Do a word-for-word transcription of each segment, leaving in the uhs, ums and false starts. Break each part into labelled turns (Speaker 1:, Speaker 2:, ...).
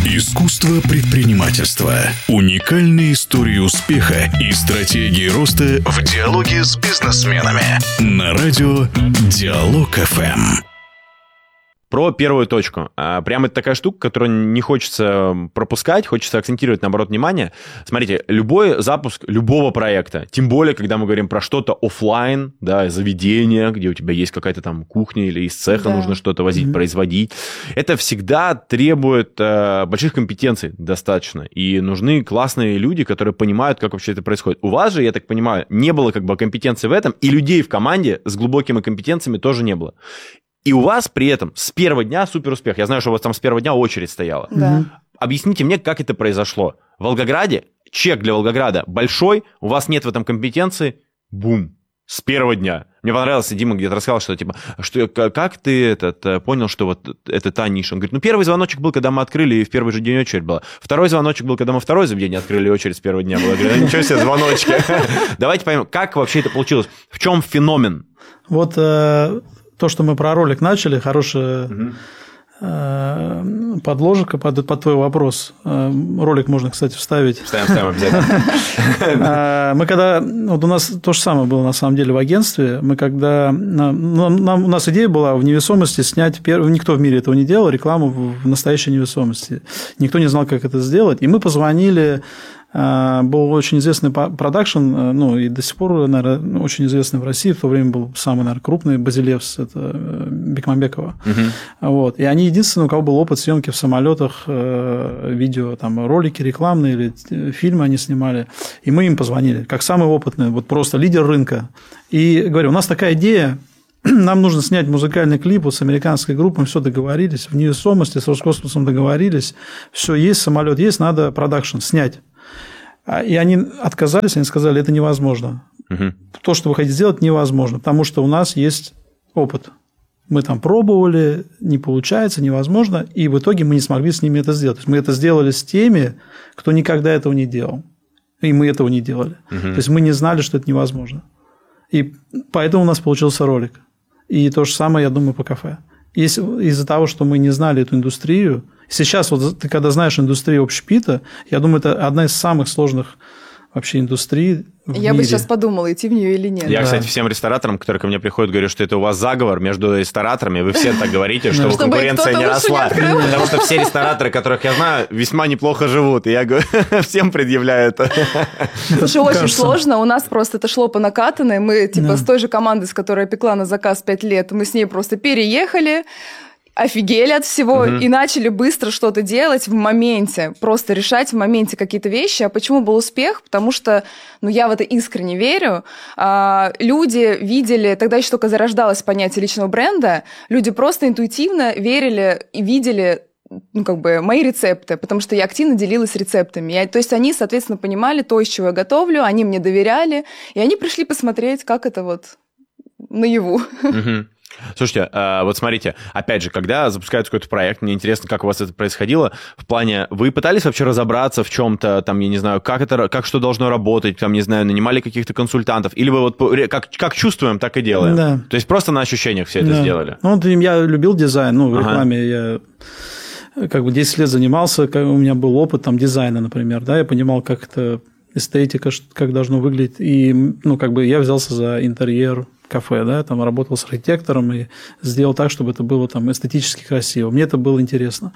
Speaker 1: Искусство предпринимательства. Уникальные истории успеха и стратегии роста в диалоге с бизнесменами. На радио Диалог эф эм.
Speaker 2: Про первую точку. Прямо это такая штука, которую не хочется пропускать, хочется акцентировать, наоборот, внимание. Смотрите, любой запуск любого проекта, тем более, когда мы говорим про что-то офлайн, да, заведение, где у тебя есть какая-то там кухня или из цеха да. нужно что-то возить, mm-hmm. производить, это всегда требует э, больших компетенций достаточно. И нужны классные люди, которые понимают, как вообще это происходит. У вас же, я так понимаю, не было как бы компетенции в этом, и людей в команде с глубокими компетенциями тоже не было. И у вас при этом с первого дня супер успех. Я знаю, что у вас там с первого дня очередь стояла.
Speaker 3: Да.
Speaker 2: Объясните мне, как это произошло. В Волгограде, чек для Волгограда большой, у вас нет в этом компетенции, бум, с первого дня. Мне понравилось, Дима где-то рассказал, что типа, что, как ты этот, понял, что вот это та ниша? Он говорит, ну первый звоночек был, когда мы открыли, и в первый же день очередь была. Второй звоночек был, когда мы второе заведение открыли, и очередь с первого дня была. Я говорю, ничего себе, звоночки. Давайте поймем, как вообще это получилось? В чем феномен?
Speaker 4: Вот... То, что мы про ролик начали, хорошая угу. э, подложка под, под твой вопрос. Э, ролик можно, кстати, вставить.
Speaker 2: Вставим, вставим обязательно.
Speaker 4: Мы когда... Вот у нас то же самое было, на самом деле, в агентстве. Мы когда... Нам, у нас идея была в невесомости снять... Первый, никто в мире этого не делал, рекламу в настоящей невесомости. Никто не знал, как это сделать. И мы позвонили... Был очень известный продакшн, ну, и до сих пор, наверное, очень известный в России, в то время был самый, наверное, крупный, Базилевс, это Бекмамбекова. Uh-huh. Вот. И они единственные, у кого был опыт съемки в самолетах, видео, там, ролики рекламные или фильмы они снимали. И мы им позвонили, как самый опытный, вот просто лидер рынка. И говорю, у нас такая идея, нам нужно снять музыкальный клип вот с американской группой, мы все договорились, в невесомости с Роскосмосом договорились, все есть, самолет есть, надо продакшн снять. И они отказались, они сказали, это невозможно. Угу. То, что вы хотите сделать, невозможно, потому что у нас есть опыт. Мы там пробовали, не получается, невозможно, и в итоге мы не смогли с ними это сделать. То есть мы это сделали с теми, кто никогда этого не делал. И мы этого не делали. Угу. То есть мы не знали, что это невозможно. И поэтому у нас получился ролик. И то же самое, я думаю, по кафе. Если, из-за того, что мы не знали эту индустрию, сейчас вот ты когда знаешь индустрию общепита, я думаю, это одна из самых сложных вообще индустрий в
Speaker 3: Я
Speaker 4: мире.
Speaker 3: бы сейчас подумала, идти в нее или нет.
Speaker 2: Я,
Speaker 4: да.
Speaker 2: кстати, всем рестораторам, которые ко мне приходят, говорю, что это у вас заговор между рестораторами, вы все так говорите, чтобы конкуренция не росла. Потому что все рестораторы, которых я знаю, весьма неплохо живут. И я говорю, всем предъявляю это.
Speaker 3: Слушай, очень сложно. У нас просто это шло по накатанной. Мы типа с той же командой, с которой я пекла на заказ пять лет, мы с ней просто переехали, офигели от всего угу. и начали быстро что-то делать в моменте, просто решать в моменте какие-то вещи. А почему был успех? Потому что, ну, я в это искренне верю. А, люди видели, тогда еще только зарождалось понятие личного бренда, люди просто интуитивно верили и видели, ну, как бы, мои рецепты, потому что я активно делилась рецептами. Я, то есть они, соответственно, понимали то, из чего я готовлю, они мне доверяли, и они пришли посмотреть, как это вот наяву.
Speaker 2: Угу. Слушайте, вот смотрите, опять же, когда запускается какой-то проект, мне интересно, как у вас это происходило, в плане, вы пытались вообще разобраться в чем-то, там, я не знаю, как это, как что должно работать, там, не знаю, нанимали каких-то консультантов, или вы вот как, как чувствуем, так и делаем? Да. То есть просто на ощущениях все это да. сделали?
Speaker 4: Ну, вот я любил дизайн, ну, в рекламе ага. я как бы десять лет занимался, у меня был опыт там дизайна, например, да, я понимал, как это эстетика, как должно выглядеть, и, ну, как бы я взялся за интерьер кафе, да, там работал с архитектором и сделал так, чтобы это было там эстетически красиво. Мне это было интересно.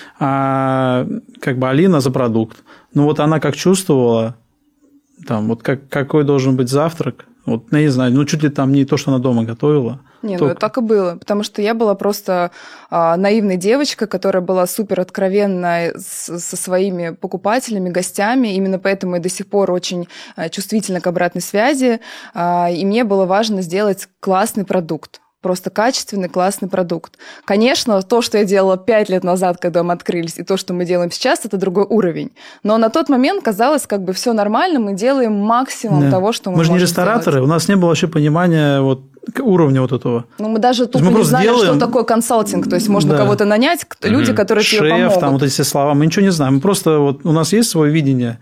Speaker 4: А как бы Алина за продукт. Ну, вот она как чувствовала, там, вот как, какой должен быть завтрак, вот, я не знаю, ну, чуть ли там не то, что она дома готовила.
Speaker 3: Не,
Speaker 4: только...
Speaker 3: ну, так и было, потому что я была просто а, наивной девочкой, которая была супер откровенна с, со своими покупателями, гостями, именно поэтому я до сих пор очень а, чувствительна к обратной связи, а, и мне было важно сделать классный продукт. Просто качественный, классный продукт. Конечно, то, что я делала пять лет назад, когда мы открылись, и то, что мы делаем сейчас, это другой уровень. Но на тот момент казалось, как бы все нормально, мы делаем максимум да. того, что мы,
Speaker 4: мы
Speaker 3: можем
Speaker 4: Мы же не рестораторы,
Speaker 3: сделать.
Speaker 4: У нас не было вообще понимания вот уровня вот этого.
Speaker 3: Ну, мы даже тупо не знали, делаем... что такое консалтинг. То есть можно да. кого-то нанять, люди, mm-hmm. которые
Speaker 4: Шеф,
Speaker 3: тебе помогут.
Speaker 4: Шеф, там вот эти слова, мы ничего не знаем. Мы просто вот у нас есть свое видение.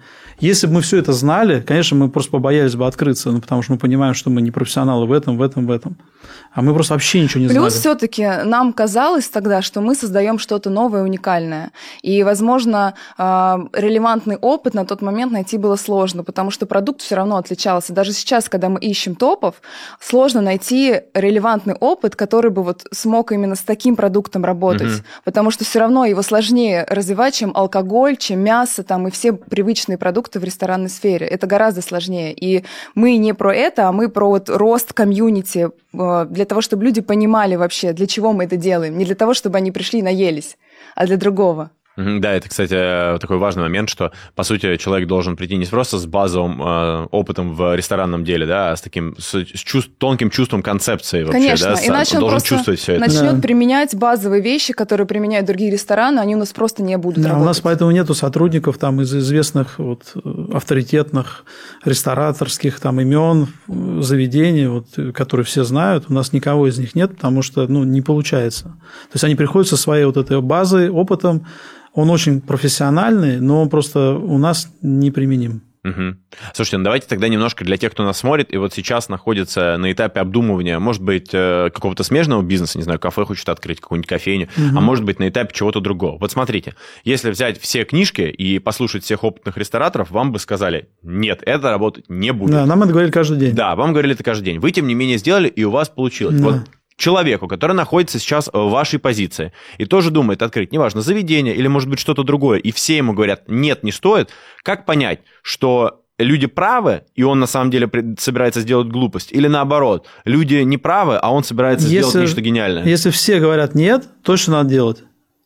Speaker 4: Если бы мы все это знали, конечно, мы просто побоялись бы открыться, ну, потому что мы понимаем, что мы не профессионалы в этом, в этом, в этом. А мы просто вообще ничего не знали.
Speaker 3: Плюс все-таки нам казалось тогда, что мы создаем что-то новое, уникальное. И, возможно, релевантный опыт на тот момент найти было сложно, потому что продукт все равно отличался. Даже сейчас, когда мы ищем топов, сложно найти релевантный опыт, который бы вот смог именно с таким продуктом работать. Угу. Потому что все равно его сложнее развивать, чем алкоголь, чем мясо там, и все привычные продукты в ресторанной сфере. Это гораздо сложнее. И мы не про это, а мы про вот рост комьюнити, для того, чтобы люди понимали вообще, для чего мы это делаем. Не для того, чтобы они пришли и наелись, а для другого.
Speaker 2: Да, это, кстати, такой важный момент, что, по сути, человек должен прийти не просто с базовым э, опытом в ресторанном деле, да, а с таким с чувств, тонким чувством концепции вообще.
Speaker 3: Конечно,
Speaker 2: да,
Speaker 3: иначе
Speaker 2: он
Speaker 3: он
Speaker 2: должен
Speaker 3: просто
Speaker 2: чувствовать все это.
Speaker 3: начнет
Speaker 4: да.
Speaker 3: применять базовые вещи, которые применяют другие рестораны, они у нас просто не будут
Speaker 4: да,
Speaker 3: работать.
Speaker 4: У нас поэтому нету сотрудников там, из известных вот, авторитетных рестораторских там, имен, заведений, вот, которые все знают. У нас никого из них нет, потому что ну, не получается. То есть они приходят со своей вот этой базой, опытом. Он очень профессиональный, но он просто у нас неприменим.
Speaker 2: Угу. Слушайте, ну давайте тогда немножко для тех, кто нас смотрит и вот сейчас находится на этапе обдумывания, может быть, какого-то смежного бизнеса, не знаю, кафе хочет открыть, какую-нибудь кофейню, угу. а может быть, на этапе чего-то другого. Вот смотрите, если взять все книжки и послушать всех опытных рестораторов, вам бы сказали, нет, это работать не будет.
Speaker 4: Да, нам это говорили каждый день.
Speaker 2: Да, вам говорили это каждый день. Вы, тем не менее, сделали, и у вас получилось. Да. Вот человеку, который находится сейчас в вашей позиции и тоже думает открыть, неважно, заведение или, может быть, что-то другое, и все ему говорят, нет, не стоит, как понять, что люди правы, и он на самом деле собирается сделать глупость, или наоборот, люди не правы, а он собирается
Speaker 4: если,
Speaker 2: сделать нечто гениальное?
Speaker 4: Если все говорят нет, точно надо делать.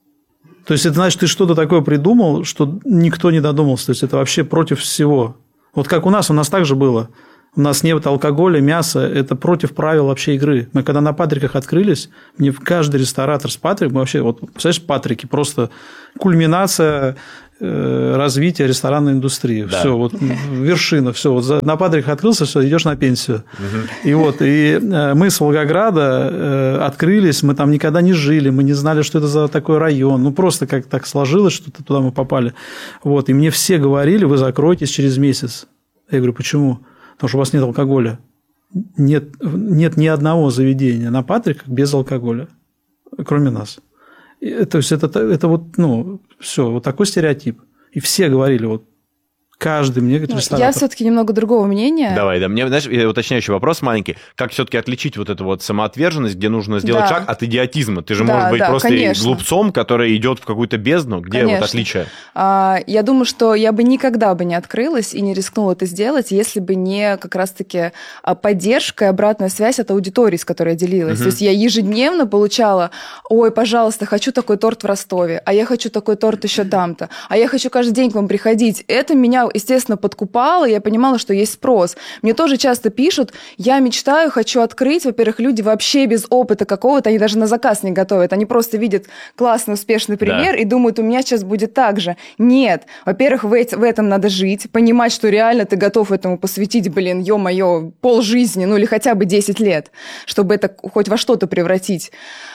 Speaker 4: То есть, это значит, ты что-то такое придумал, что никто не додумался. То есть, это вообще против всего. Вот как у нас, у нас так же было. У нас нет алкоголя, мяса, это против правил вообще игры. Мы когда на Патриках открылись, мне в каждый ресторатор с Патрик, мы вообще, вот, представляешь, Патрики, просто кульминация э, развития ресторанной индустрии. Да. Все, вот вершина, все. Вот на Патриках открылся, все, идешь на пенсию. Угу. И вот, и э, мы с Волгограда э, открылись, мы там никогда не жили, мы не знали, что это за такой район. Ну, просто как так сложилось, что туда мы попали. Вот, и мне все говорили, вы закроетесь через месяц. Я говорю, почему? Потому что у вас нет алкоголя. Нет, нет ни одного заведения на Патриках без алкоголя, кроме нас. И, то есть, это, это вот, ну, все, вот такой стереотип. И все говорили, вот, каждый мне говорит, ресторатор.
Speaker 3: Я все-таки немного другого мнения.
Speaker 2: Давай, да. Мне, знаешь, уточняющий вопрос маленький. Как все-таки отличить вот эту вот самоотверженность, где нужно сделать да. шаг от идиотизма? Ты же да, можешь быть да, просто конечно. глупцом, который идет в какую-то бездну. Где конечно. вот отличие?
Speaker 3: А, я думаю, что я бы никогда бы не открылась и не рискнула это сделать, если бы не как раз-таки поддержка и обратная связь от аудитории, с которой я делилась. Угу. То есть я ежедневно получала, ой, пожалуйста, хочу такой торт в Ростове, а я хочу такой торт еще там-то, а я хочу каждый день к вам приходить. Это меня естественно, подкупала, я понимала, что есть спрос. Мне тоже часто пишут, я мечтаю, хочу открыть. Во-первых, люди вообще без опыта какого-то, они даже на заказ не готовят. Они просто видят классный, успешный пример да. и думают, у меня сейчас будет так же. Нет. Во-первых, в, в этом надо жить, понимать, что реально ты готов этому посвятить, блин, ё-моё, полжизни, ну или хотя бы десять лет, чтобы это хоть во что-то превратить.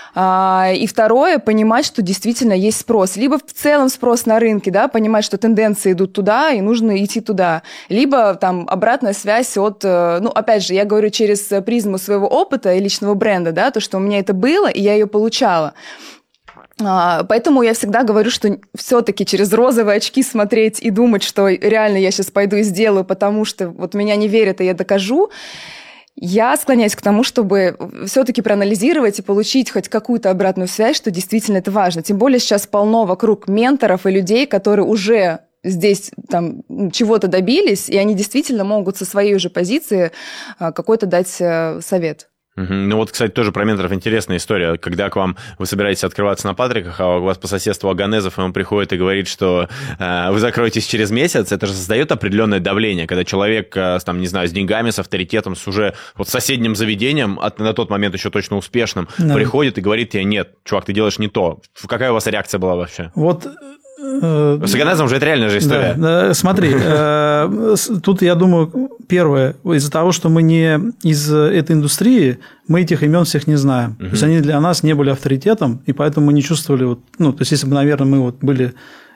Speaker 3: И второе, понимать, что действительно есть спрос. Либо в целом спрос на рынке, да, понимать, что тенденции идут туда, и нужно идти туда. Либо там обратная связь от... Ну, опять же, я говорю через призму своего опыта и личного бренда, да, то, что у меня это было, и я ее получала. Поэтому я всегда говорю, что все-таки через розовые очки смотреть и думать, что реально я сейчас пойду и сделаю, потому что вот меня не верят, и я докажу. Я склоняюсь к тому, чтобы все-таки проанализировать и получить хоть какую-то обратную связь, что действительно это важно. Тем более сейчас полно вокруг менторов и людей, которые уже здесь там чего-то добились, и они действительно могут со своей уже позиции какой-то дать совет.
Speaker 2: Угу. Ну вот, кстати, тоже про менторов интересная история. Когда к вам, вы собираетесь открываться на Патриках, а у вас по соседству Аганезов, и он приходит и говорит, что э, вы закроетесь через месяц, это же создает определенное давление, когда человек, э, там, не знаю, с деньгами, с авторитетом, с уже вот соседним заведением, от, на тот момент еще точно успешным, да. приходит и говорит тебе, нет, чувак, ты делаешь не то. Какая у вас реакция была вообще?
Speaker 4: Вот...
Speaker 2: С Аганезом же это реальная же история.
Speaker 4: Да, смотри, тут, я думаю, первое, из-за того, что мы не из этой индустрии, мы этих имен всех не знаем. Uh-huh. То есть они для нас не были авторитетом, и поэтому мы не чувствовали, вот, ну, то есть если бы, наверное, мы вот были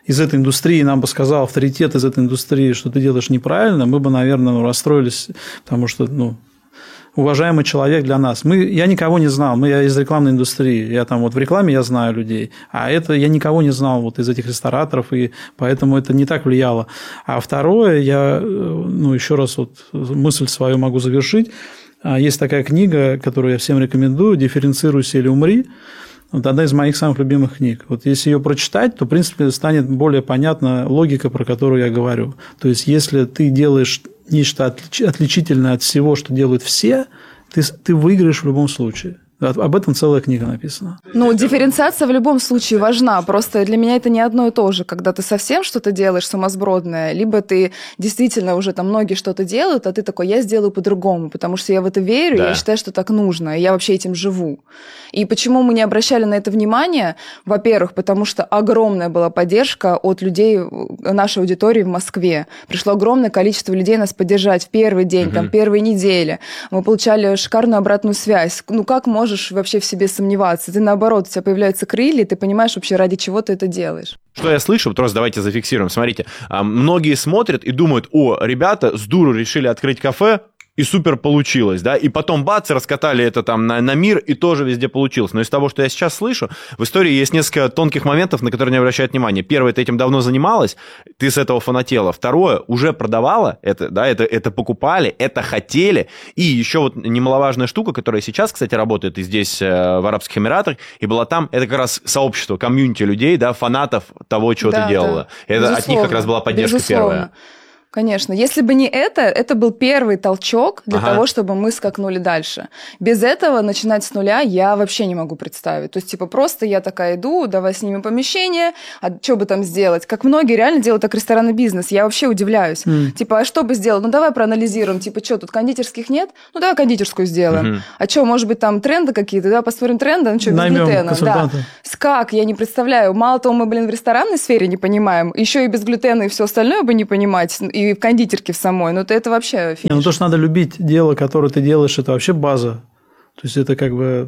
Speaker 4: из этой индустрии нам бы сказал авторитет из этой индустрии, что ты делаешь неправильно, мы бы, наверное, ну, расстроились, потому что, ну, уважаемый человек для нас. Мы, я никого не знал, мы, я из рекламной индустрии, я там вот в рекламе я знаю людей, а это я никого не знал вот из этих рестораторов, и поэтому это не так влияло. А второе, я, ну, еще раз вот мысль свою могу завершить. Есть такая книга, которую я всем рекомендую, «Дифференцируйся или умри». Вот одна из моих самых любимых книг. Вот если ее прочитать, то, в принципе, станет более понятна логика, про которую я говорю. То есть, если ты делаешь нечто отличительное от всего, что делают все, ты, ты выиграешь в любом случае. Об этом целая книга написана.
Speaker 3: Ну, дифференциация в любом случае важна. Просто для меня это не одно и то же, когда ты совсем что-то делаешь сумасбродное, либо ты действительно уже там многие что-то делают, а ты такой, я сделаю по-другому, потому что я в это верю, да. Я считаю, что так нужно, и я вообще этим живу. И почему мы не обращали на это внимания? Во-первых, потому что огромная была поддержка от людей нашей аудитории в Москве. Пришло огромное количество людей нас поддержать в первый день, угу. там, первые недели. Мы получали шикарную обратную связь. Ну, как можно можешь вообще в себе сомневаться. Ты, наоборот, у тебя появляются крылья, и ты понимаешь вообще, ради чего ты это делаешь.
Speaker 2: Что я слышу, просто давайте зафиксируем. Смотрите, многие смотрят и думают, о, ребята с дуру решили открыть кафе, и супер получилось, да, и потом бац, раскатали это там на, на мир, и тоже везде получилось. Но из того, что я сейчас слышу, в истории есть несколько тонких моментов, на которые не обращают внимания. Первое, ты этим давно занималась, ты с этого фанатела. Второе, уже продавала, это, да, это, это покупали, это хотели. И еще вот немаловажная штука, которая сейчас, кстати, работает и здесь, в Арабских Эмиратах, и была там, это как раз сообщество, комьюнити людей, да, фанатов того, чего да, ты делала. Да. Это от них как раз была поддержка
Speaker 3: Безусловно.
Speaker 2: Первая.
Speaker 3: Конечно. Если бы не это, это был первый толчок для ага. того, чтобы мы скакнули дальше. Без этого начинать с нуля я вообще не могу представить. То есть, типа, просто я такая иду, давай снимем помещение, а что бы там сделать? Как многие реально делают так ресторанный бизнес. Я вообще удивляюсь. Mm. Типа, а что бы сделать? Ну, давай проанализируем. Типа, что, тут кондитерских нет? Ну, давай кондитерскую сделаем. Mm-hmm. А что, может быть, там тренды какие-то? Давай посмотрим тренды. Ну, что, без
Speaker 4: Наймем
Speaker 3: глютена? Да. Как? Я не представляю. Мало того, мы, блин, в ресторанной сфере не понимаем. Еще и без глютена и все остальное бы не понимать. И в кондитерке в самой, но это вообще финиш.
Speaker 4: Не, ну то, что надо любить дело, которое ты делаешь, это вообще база. То есть это как бы...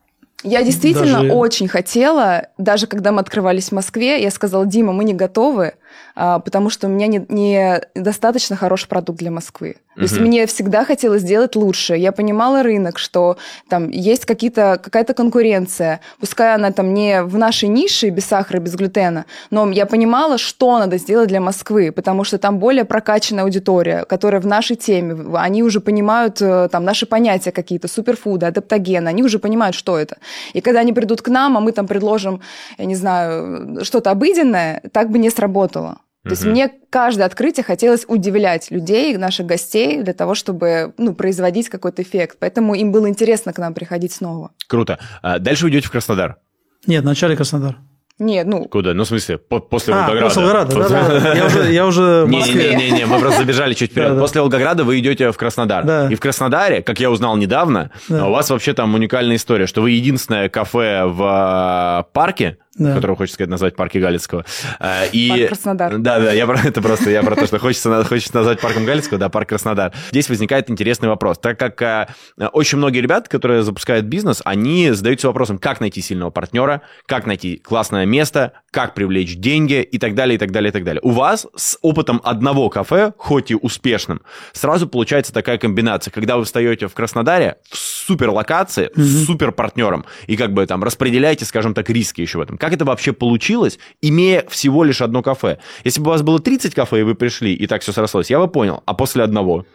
Speaker 3: Я действительно
Speaker 4: даже...
Speaker 3: очень хотела, даже когда мы открывались в Москве, я сказала, Дима, мы не готовы, потому что у меня не, не достаточно хороший продукт для Москвы. То есть uh-huh. мне всегда хотелось сделать лучше. Я понимала рынок, что там есть какие-то, какая-то конкуренция. Пускай она там не в нашей нише, без сахара, без глютена, но я понимала, что надо сделать для Москвы, потому что там более прокачанная аудитория, которая в нашей теме. Они уже понимают там наши понятия какие-то, суперфуды, адаптогены. Они уже понимают, что это. И когда они придут к нам, а мы там предложим, я не знаю, что-то обыденное, так бы не сработало. То есть мне каждое открытие хотелось удивлять людей, наших гостей, для того, чтобы ну, производить какой-то эффект. Поэтому им было интересно к нам приходить снова.
Speaker 2: Круто. А дальше вы идете в Краснодар?
Speaker 4: Нет, вначале Краснодар.
Speaker 3: Нет, ну...
Speaker 2: Куда? Ну, в смысле, по- после
Speaker 4: а,
Speaker 2: Волгограда.
Speaker 4: после Волгограда, да-да. Я уже, я уже в Москве.
Speaker 2: Не-не-не, мы просто забежали чуть вперед. После Волгограда вы идете в Краснодар.
Speaker 4: Да.
Speaker 2: И в Краснодаре, как я узнал недавно, да. у вас вообще там уникальная история, что вы единственное кафе в парке, да. которого хочется сказать, назвать парке Галицкого. И...
Speaker 3: Парк Краснодар.
Speaker 2: Да, да, я про это просто, я про то, что хочется, хочется назвать парком Галицкого, да, парк Краснодар. Здесь возникает интересный вопрос, так как а, очень многие ребята, которые запускают бизнес, они задаются вопросом, как найти сильного партнера, как найти классное место, как привлечь деньги и так далее, и так далее, и так далее. У вас с опытом одного кафе, хоть и успешным, сразу получается такая комбинация, когда вы встаете в Краснодаре в супер локации, mm-hmm. с супер партнером, и как бы там распределяете, скажем так, риски еще в этом. Как это вообще получилось, имея всего лишь одно кафе? Если бы у вас было тридцать кафе, и вы пришли, и так все срослось, я бы понял. А после одного?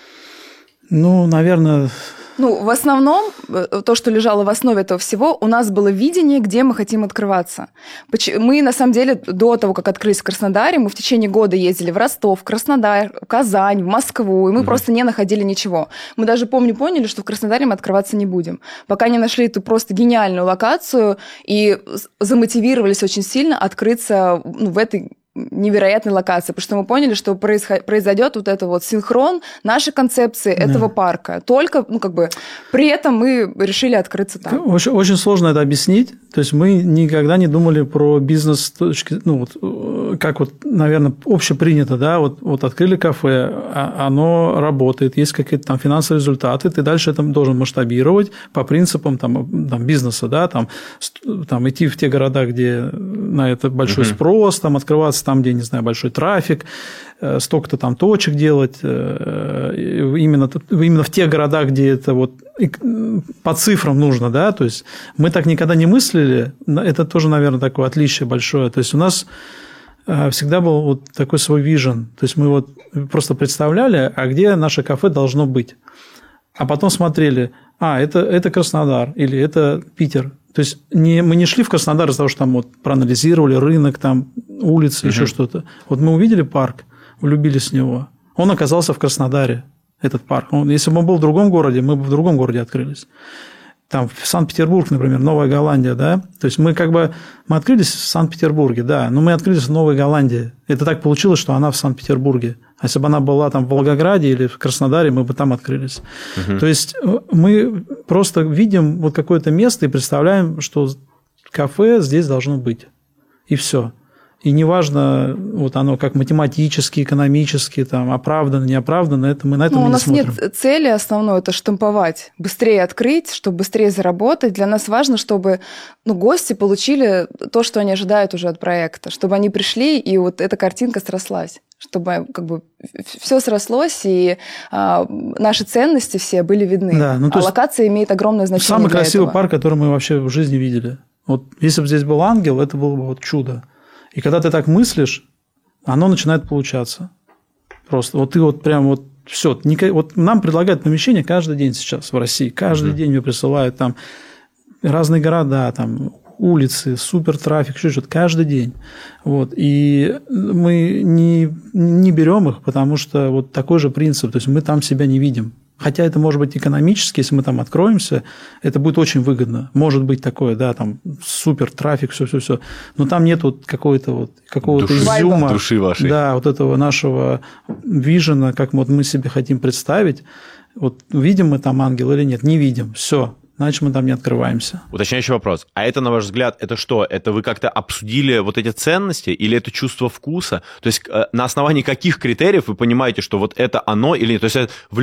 Speaker 4: Ну, наверное...
Speaker 3: Ну, в основном, то, что лежало в основе этого всего, у нас было видение, где мы хотим открываться. Мы, на самом деле, до того, как открылись в Краснодаре, мы в течение года ездили в Ростов, в Краснодар, в Казань, в Москву, и мы mm-hmm. просто не находили ничего. Мы даже, помню, поняли, что в Краснодаре мы открываться не будем. Пока не нашли эту просто гениальную локацию и замотивировались очень сильно открыться ну, в этой невероятной локации, потому что мы поняли, что произойдет вот это вот синхрон нашей концепции да. этого парка. Только, ну, как бы, при этом мы решили открыться там.
Speaker 4: Очень, очень сложно это объяснить. То есть мы никогда не думали про бизнес с точки, ну, вот, как вот, наверное, общепринято, да, вот, вот открыли кафе, оно работает, есть какие-то там финансовые результаты, ты дальше это должен масштабировать по принципам там, там, бизнеса, да, там, там идти в те города, где на это большой uh-huh. спрос, там открываться там, где, не знаю, большой трафик, столько-то там точек делать, именно, именно в тех городах, где это вот по цифрам нужно, да, то есть мы так никогда не мыслили, это тоже, наверное, такое отличие большое, то есть у нас всегда был вот такой свой вижен, то есть мы вот просто представляли, а где наше кафе должно быть, а потом смотрели, а, это, это Краснодар или это Питер. То есть не, мы не шли в Краснодар из-за того, что там вот проанализировали рынок, там улицы, uh-huh. еще что-то. Вот мы увидели парк, влюбились в него. Он оказался в Краснодаре, этот парк. Он, если бы он был в другом городе, мы бы в другом городе открылись. Там в Санкт-Петербург, например, Новая Голландия, да. То есть мы как бы мы открылись в Санкт-Петербурге, да, но мы открылись в Новой Голландии. Это так получилось, что она в Санкт-Петербурге. А если бы она была там в Волгограде или в Краснодаре, мы бы там открылись. Uh-huh. То есть мы просто видим вот какое-то место и представляем, что кафе здесь должно быть. И все. И неважно, вот оно как математически, экономически, там, оправдано, неоправдано, это мы на это
Speaker 3: ну,
Speaker 4: мы
Speaker 3: у
Speaker 4: не
Speaker 3: нас
Speaker 4: смотрим.
Speaker 3: Нет цели основной, это штамповать, быстрее открыть, чтобы быстрее заработать. Для нас важно, чтобы ну, гости получили то, что они ожидают уже от проекта, чтобы они пришли, и вот эта картинка срослась, чтобы как бы все срослось, и а, наши ценности все были видны. Да, ну, а локация имеет огромное значение.
Speaker 4: Самый
Speaker 3: для
Speaker 4: красивый
Speaker 3: этого.
Speaker 4: парк, который мы вообще в жизни видели. Вот если бы здесь был ангел, это было бы вот чудо. И когда ты так мыслишь, оно начинает получаться. Просто вот ты вот прям вот все. Вот нам предлагают помещение каждый день сейчас в России. Каждый mm-hmm. день мне присылают там разные города, там улицы, супер трафик, еще что-то. Каждый день. Вот. И мы не, не берем их, потому что вот такой же принцип. То есть мы там себя не видим. Хотя это может быть экономически, если мы там откроемся, это будет очень выгодно. Может быть такое, да, там супер трафик, все-все-все. Но там нет вот какой-то вот какого-то
Speaker 2: души,
Speaker 4: изюма.
Speaker 2: Души вашей.
Speaker 4: Да, вот этого нашего вижена, как вот мы себе хотим представить. Вот видим мы там ангел или нет? Не видим. Все. Значит, мы там не открываемся.
Speaker 2: Уточняющий вопрос. А это, на ваш взгляд, это что? Это вы как-то обсудили вот эти ценности или это чувство вкуса? То есть на основании каких критериев вы понимаете, что вот это оно или нет? То есть в